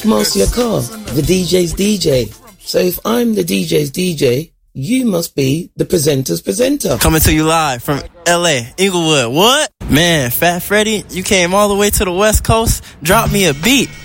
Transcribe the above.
Master your car. The DJ's DJ. So if I'm the DJ's DJ, you must be the presenter's presenter. Coming to you live from LA, Inglewood. What? Man, Fat Freddy, you came all the way to the West Coast. Drop me a beat.